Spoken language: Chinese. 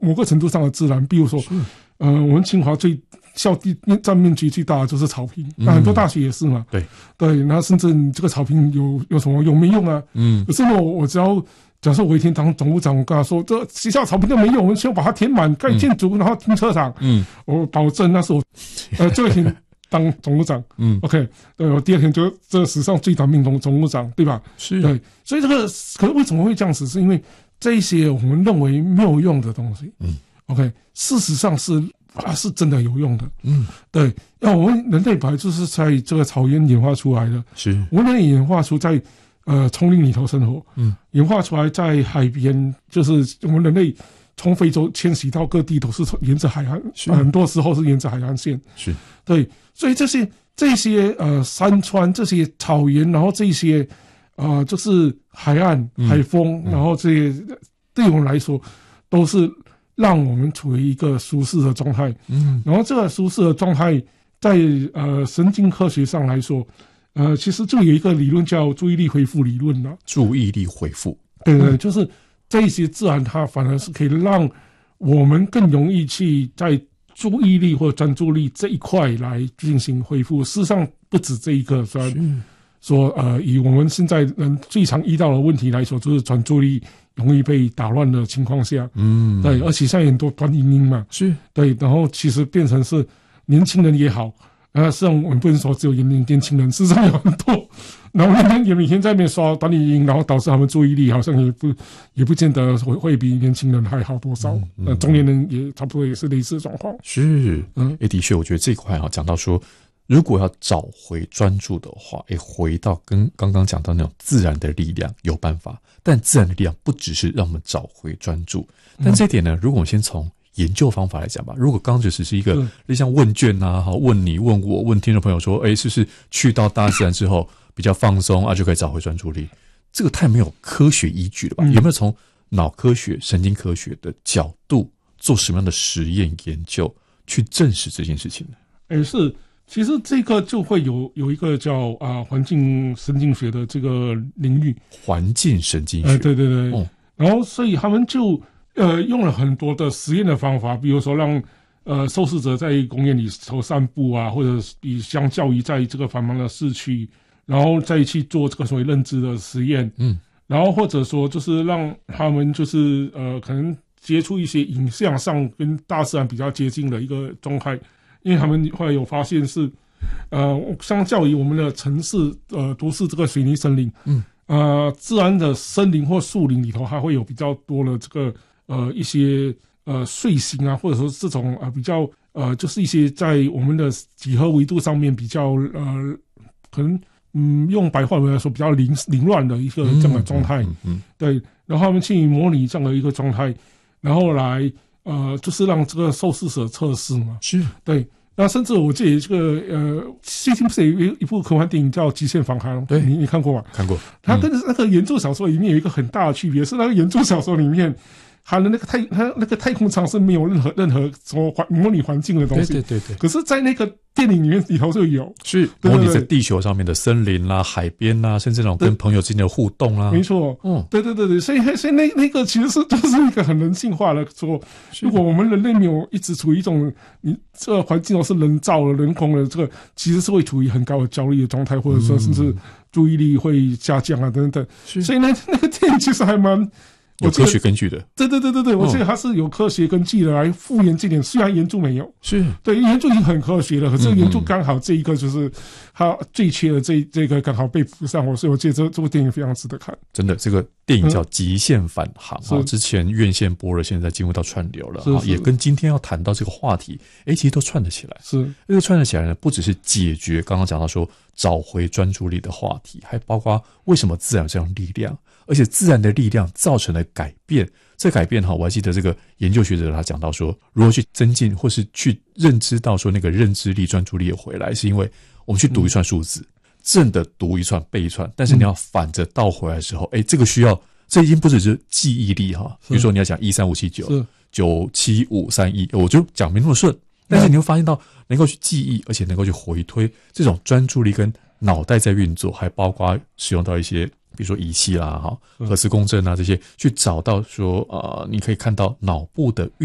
某个程度上的自然，比如说，我们清华校地占面积最大的就是草坪，那很多大学也是嘛。对，那甚至你这个草坪有什么用没用啊？可是我只要假设我一天当总务长，我跟他说，这学校草坪都没用，我们需要把它填满，盖建筑，然后停车场。我保证那是我这一天当总务长。OK， 对，我第二天就这史上最短命总务长，对吧？ 是。 对，所以这个可是为什么会这样子？是因为这一些我们认为没有用的东西，OK， 事实上是真的有用的。对，那我们人类本来就是在这个草原演化出来的， 是我们演化出在丛林里头生活，演化出来在海边，就是我们人类从非洲迁徙到各地都是沿着海岸，很多时候是沿着海岸线。是，对，所以这些山川、这些草原，然后这些就是海岸、海风，然后这些对我们来说都是让我们处于一个舒适的状态。然后这个舒适的状态在神经科学上来说，其实就有一个理论叫注意力恢复理论了。 注意力恢复， 对，就是这一些自然它反而是可以让我们更容易去在注意力或专注力这一块来进行恢复。事实上不止这一个，说以我们现在人最常遇到的问题来说，就是专注力容易被打乱的情况下，对，而且现在很多短影音嘛，是对，然后其实变成是年轻人也好，实际上我们不能说只有年轻人，事实上有很多，然后也每天在那边刷短影音，然后导致他们注意力好像也不见得会比年轻人还好多少，中年人也差不多也是类似的状况。 是，的确，我觉得这一块讲到说，如果要找回专注的话，回到跟刚刚讲到那种自然的力量有办法，但自然的力量不只是让我们找回专注，但这一点呢，如果我们先从研究方法来讲吧，如果刚刚只是一个像问卷啊，问你问我问听众朋友说，是不是去到大自然之后比较放松就可以找回专注力？这个太没有科学依据了吧？有没有从脑科学、神经科学的角度做什么样的实验研究去证实这件事情呢？ 是。其实这个就会有一个叫环境神经学的这个领域， 环境神经学， 对，然后所以他们就用了很多的实验的方法，比如说让受试者在公园里头散步啊，或者比相较于在这个繁忙的市区，然后再去做这个所谓认知的实验，然后或者说就是让他们就是可能接触一些影像上跟大自然比较接近的一个状态。因为他们后来有发现是，相较于我们的城市，都市这个水泥森林，自然的森林或树林里头，还会有比较多的这个一些碎形啊，或者说这种比较就是一些在我们的几何维度上面比较可能用白话文来说比较凌乱的一个这样的状态，对，然后他们去模拟这样的一个状态，然后来就是让这个受试者测试嘛，是对。那甚至我记得这个最近不是有一部科幻电影叫《极限返航》？对，你看过吗？ 看过。 它跟那个原著小说里面有一个很大的区别，是那个原著小说里面它的那个太空舱是没有任何什么模拟环境的东西。对。可是，在那个电影里头就有， 是模拟在地球上面的森林啦、海边啦，甚至那种跟朋友之间的互动啦。 没错，对，所以那个其实就是一个很人性化的说，如果我们人类没有一直处于一种这个环境都是人造的、人工的，这个其实是会处于很高的焦虑的状态，或者说甚至注意力会下降啊等等。所以那个电影其实还蛮。 有科学根据的， 对，我记得它是有科学根据的来复原这点，虽然原著没有，是对原著已经很科学了，可是原著刚好这一个就是它最缺的这个刚好被补上，所以我觉得这部电影非常值得看。 真的，这个电影叫《极限返航》之前院线播了，现在进入到串流了，也跟今天要谈到这个话题，其实都串得起来。是这个串得起来呢，不只是解决刚刚讲到说找回专注力的话题，还包括为什么自然有这样力量。而且自然的力量造成了改变，这改变我还记得这个研究学者他讲到说，如何去增进或是去认知到说那个认知力、专注力也回来，是因为我们去读一串数字，正的读一串背一串，但是你要反着倒回来的时候，这个需要，这已经不只是记忆力比如说你要讲13579 97531，我就讲没那么顺，但是你会发现到能够去记忆，而且能够去回推，这种专注力跟脑袋在运作，还包括使用到一些比如说仪器啦、核磁共振啊这些，去找到说你可以看到脑部的